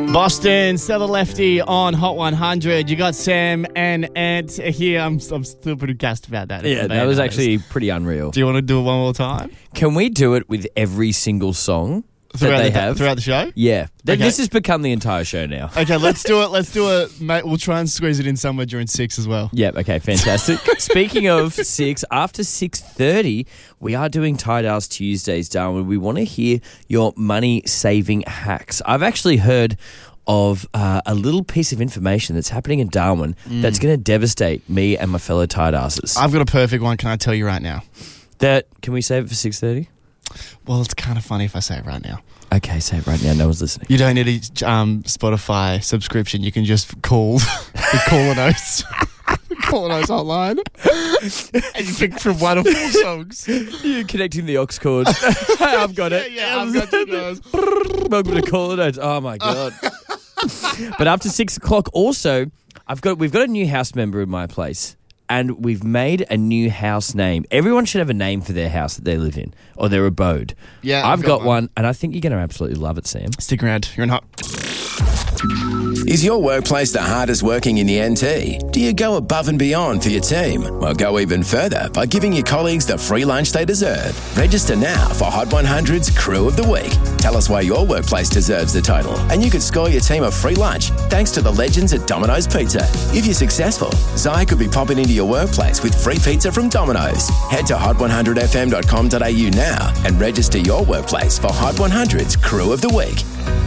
Boston, Sell the Lefty on Hot 100. You got Sam and Ant here. I'm still pretty gassed about that. Yeah, that was actually pretty unreal. Do you want to do it one more time? Can we do it with every single song that they have? Throughout the show? Yeah. Okay. This has become the entire show now. Okay, let's do it, mate. We'll try and squeeze it in somewhere during 6 as well. Yep, okay, fantastic. Speaking of 6, after 6:30, we are doing Tight Ass Tuesdays, Darwin. We want to hear your money-saving hacks. I've actually heard of a little piece of information that's happening in Darwin that's going to devastate me and my fellow tight asses. I've got a perfect one. Can I tell you right now? Can we save it for 6:30? Well, it's kind of funny if I say it right now. Okay, say it right now. No one's listening. You don't need a Spotify subscription. You can just call the Call and Oats. Call and Oats hotline. And you pick from 1 of 4 songs. You're connecting the aux cord. I've got it. Yeah, I've got it, guys. Welcome to Call and Oats. Oh, my God. But after 6 o'clock, also, we've got a new house member in my place, and we've made a new house name. Everyone should have a name for their house that they live in or their abode. Yeah, I've got one, and I think you're going to absolutely love it, Sam. Stick around. You're in Hot. Is your workplace the hardest working in the NT? Do you go above and beyond for your team? Well, go even further by giving your colleagues the free lunch they deserve. Register now for Hot 100's Crew of the Week. Tell us why your workplace deserves the title, and you could score your team a free lunch thanks to the legends at Domino's Pizza. If you're successful, Zai could be popping into your workplace with free pizza from Domino's. Head to hot100fm.com.au now and register your workplace for Hot 100's Crew of the Week.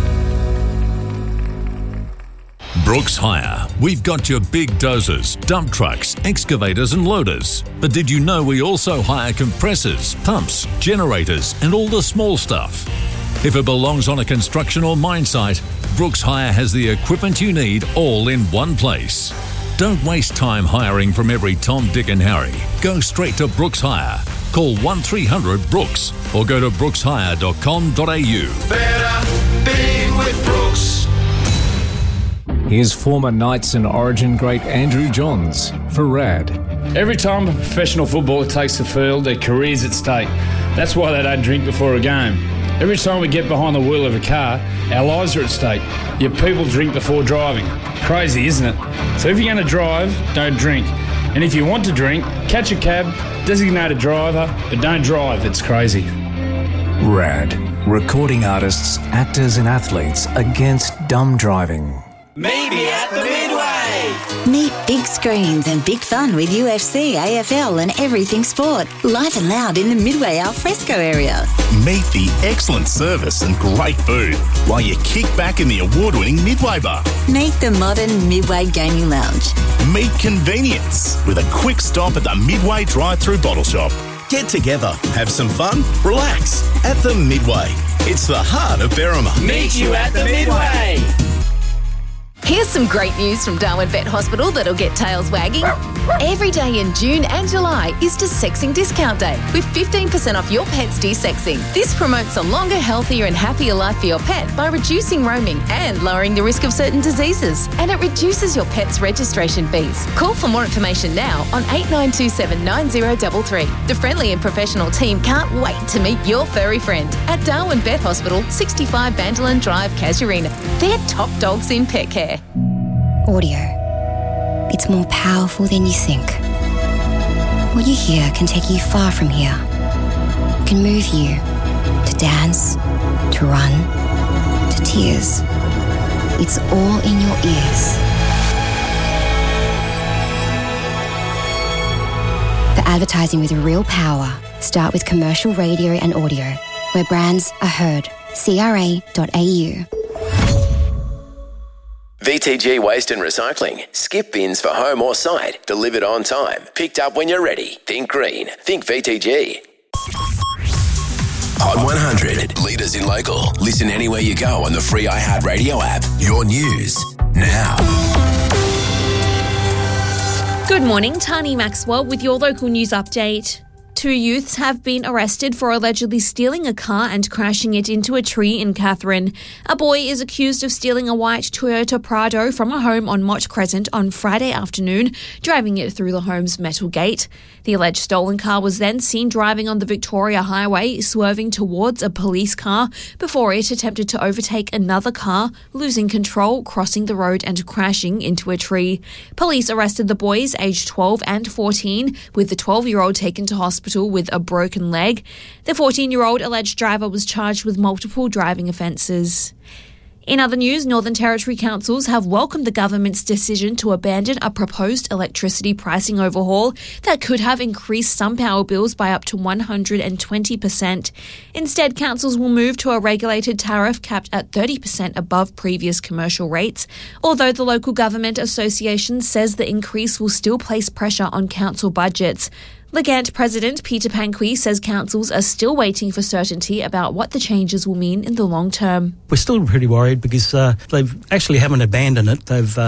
Brooks Hire. We've got your big dozers, dump trucks, excavators and loaders. But did you know we also hire compressors, pumps, generators and all the small stuff? If it belongs on a construction or mine site, Brooks Hire has the equipment you need all in one place. Don't waste time hiring from every Tom, Dick and Harry. Go straight to Brooks Hire. Call 1300-BROOKS or go to brookshire.com.au. Better being with Brooks. Here's former Knights and Origin great Andrew Johns for RAD. Every time a professional footballer takes the field, their career's at stake. That's why they don't drink before a game. Every time we get behind the wheel of a car, our lives are at stake. Yet people drink before driving. Crazy, isn't it? So if you're going to drive, don't drink. And if you want to drink, catch a cab, designate a driver, but don't drive. It's crazy. RAD. Recording artists, actors and athletes against dumb driving. Maybe at the Midway. Meet big screens and big fun with UFC, AFL and everything sport. Live and loud in the Midway alfresco area. Meet the excellent service and great food while you kick back in the award-winning Midway bar. Meet the modern Midway gaming lounge. Meet convenience with a quick stop at the Midway drive-through bottle shop. Get together, have some fun, relax at the Midway. It's the heart of Berrima. Meet you at the Midway. Here's some great news from Darwin Vet Hospital that'll get tails wagging. Every day in June and July is Desexing Discount Day with 15% off your pet's desexing. This promotes a longer, healthier and happier life for your pet by reducing roaming and lowering the risk of certain diseases. And it reduces your pet's registration fees. Call for more information now on 8927 9033. The friendly and professional team can't wait to meet your furry friend at Darwin Vet Hospital, 65 Bandolan Drive, Casuarina. They're top dogs in pet care. Audio. It's more powerful than you think. What you hear can take you far from here. It can move you to dance, to run, to tears. It's all in your ears. For advertising with real power, start with commercial radio and audio, where brands are heard. CRA.au. VTG Waste and Recycling. Skip bins for home or site. Delivered on time. Picked up when you're ready. Think green. Think VTG. Hot 100. Leaders in local. Listen anywhere you go on the free iHeartRadio app. Your news now. Good morning, Tani Maxwell with your local news update. 2 youths have been arrested for allegedly stealing a car and crashing it into a tree in Katherine. A boy is accused of stealing a white Toyota Prado from a home on Mott Crescent on Friday afternoon, driving it through the home's metal gate. The alleged stolen car was then seen driving on the Victoria Highway, swerving towards a police car before it attempted to overtake another car, losing control, crossing the road and crashing into a tree. Police arrested the boys aged 12 and 14, with the 12-year-old taken to hospital with a broken leg. The 14-year-old alleged driver was charged with multiple driving offences. In other news, Northern Territory councils have welcomed the government's decision to abandon a proposed electricity pricing overhaul that could have increased some power bills by up to 120%. Instead, councils will move to a regulated tariff capped at 30% above previous commercial rates, although the Local Government Association says the increase will still place pressure on council budgets. Legant President Peter Panqui says councils are still waiting for certainty about what the changes will mean in the long term. We're still pretty worried because they actually haven't abandoned it.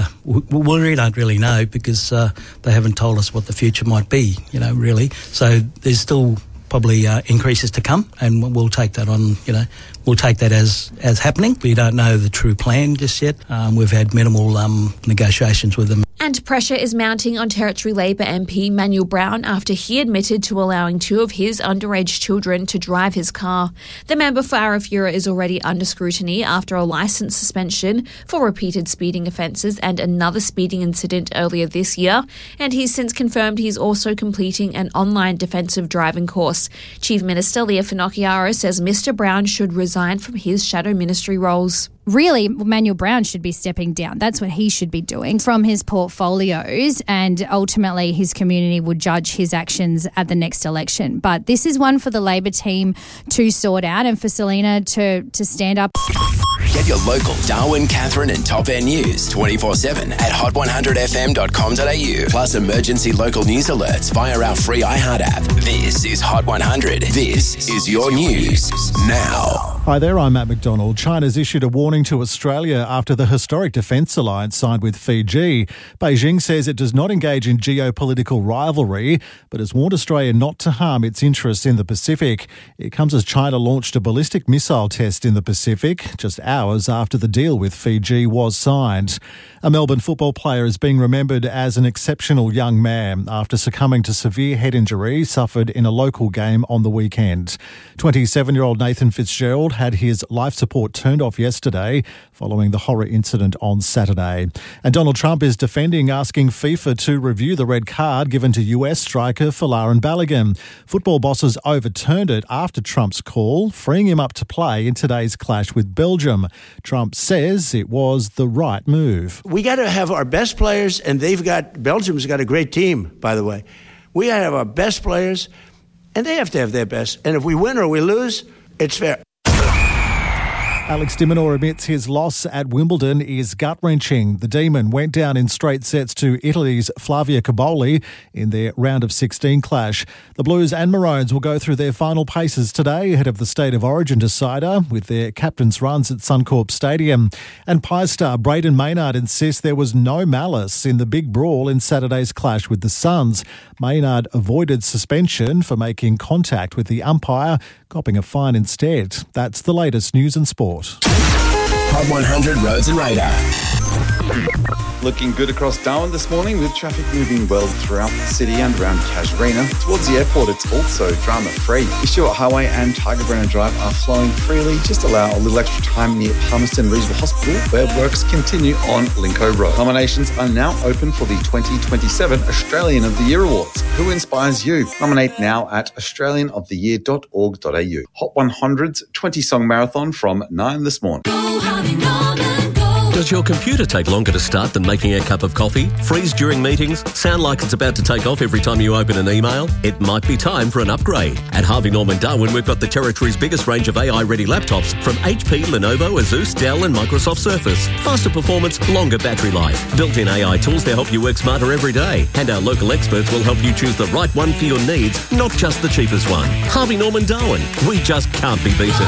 We don't really know because they haven't told us what the future might be, really. So there's still probably increases to come, and we'll take that on, we'll take that as happening. We don't know the true plan just yet. We've had minimal negotiations with them. And pressure is mounting on Territory Labor MP Manuel Brown after he admitted to allowing 2 of his underage children to drive his car. The member for Arafura is already under scrutiny after a licence suspension for repeated speeding offences and another speeding incident earlier this year, and he's since confirmed he's also completing an online defensive driving course. Chief Minister Leah Finocchiaro says Mr Brown should resign from his shadow ministry roles. Really, Manuel Brown should be stepping down. That's what he should be doing from his portfolios, and ultimately his community would judge his actions at the next election. But this is one for the Labor team to sort out and for Selena to stand up. Get your local Darwin, Katherine and Top End news 24/7 at hot100fm.com.au. Plus emergency local news alerts via our free iHeart app. This is Hot 100. This is your news now. Hi there, I'm Matt McDonald. China's issued a warning to Australia after the historic defence alliance signed with Fiji. Beijing says it does not engage in geopolitical rivalry, but has warned Australia not to harm its interests in the Pacific. It comes as China launched a ballistic missile test in the Pacific just hours after the deal with Fiji was signed. A Melbourne football player is being remembered as an exceptional young man after succumbing to severe head injury suffered in a local game on the weekend. 27-year-old Nathan Fitzgerald had his life support turned off yesterday following the horror incident on Saturday. And Donald Trump is defending asking FIFA to review the red card given to US striker Folarin Balogun. Football bosses overturned it after Trump's call, freeing him up to play in today's clash with Belgium. Trump says it was the right move. We got to have our best players, and Belgium's got a great team, by the way. We got to have our best players, and they have to have their best. And if we win or we lose, it's fair. Alex de Minaur admits his loss at Wimbledon is gut-wrenching. The Demon went down in straight sets to Italy's Flavia Caboli in their round of 16 clash. The Blues and Maroons will go through their final paces today ahead of the State of Origin decider with their captain's runs at Suncorp Stadium. And Pies star Brayden Maynard insists there was no malice in the big brawl in Saturday's clash with the Suns. Maynard avoided suspension for making contact with the umpire, copping a fine instead. That's the latest news and sport. Hot 100 Roads and Radar. Looking good across Darwin this morning with traffic moving well throughout the city and around Casuarina. Towards the airport, it's also drama-free. The Stewart Highway and Tiger Brenner Drive are flowing freely. Just allow a little extra time near Palmerston Regional Hospital, where works continue on Lincoln Road. Nominations are now open for the 2027 Australian of the Year Awards. Who inspires you? Nominate now at australianoftheyear.org.au. Hot 100's 20-song marathon from 9 this morning. Does your computer take longer to start than making a cup of coffee? Freeze during meetings? Sound like it's about to take off every time you open an email? It might be time for an upgrade. At Harvey Norman Darwin, we've got the Territory's biggest range of AI-ready laptops from HP, Lenovo, Asus, Dell and Microsoft Surface. Faster performance, longer battery life. Built-in AI tools to help you work smarter every day. And our local experts will help you choose the right one for your needs, not just the cheapest one. Harvey Norman Darwin. We just can't be beaten.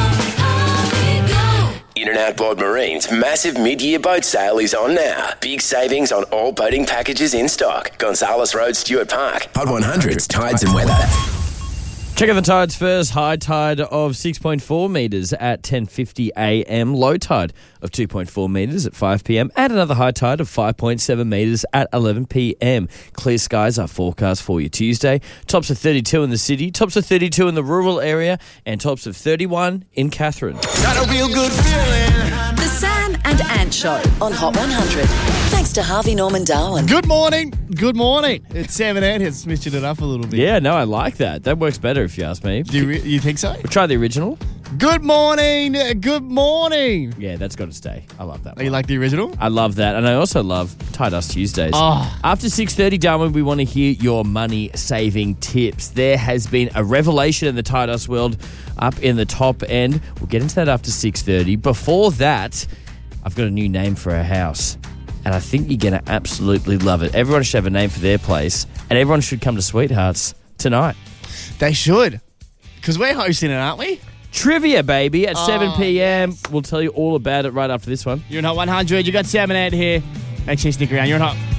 In and Outboard Marine's massive mid-year boat sale is on now. Big savings on all boating packages in stock. Gonzales Road, Stewart Park. Hot 100's Tides and Weather. Check out the tides first. High tide of 6.4 metres at 10:50 a.m. Low tide of 2.4 metres at 5 p.m. And another high tide of 5.7 metres at 11 p.m. Clear skies are forecast for you Tuesday. Tops of 32 in the city, tops of 32 in the rural area, and tops of 31 in Katherine. Got a real good feeling. The Sam and Ant Show on Hot 100. Thanks to Harvey Norman Darwin. Good morning. Good morning. It's Sam and Ant here, switching it up a little bit. Yeah, no, I like that. That works better if you ask me. Do you think so? We'll try the original. Good morning. Good morning. Yeah, that's got to stay. I love that. You like the original? I love that. And I also love Tie Dust Tuesdays. Oh. After 6:30, Darwin, we want to hear your money-saving tips. There has been a revelation in the Tie Dust world up in the top end. We'll get into that after 6:30. Before that, I've got a new name for our house. And I think you're going to absolutely love it. Everyone should have a name for their place. And everyone should come to Sweethearts tonight. They should. Because we're hosting it, aren't we? Trivia, baby, at 7 p.m. We'll tell you all about it right after this one. You're in Hot 100. You got Sam and Ant here. Make sure you stick around. You're in Hot.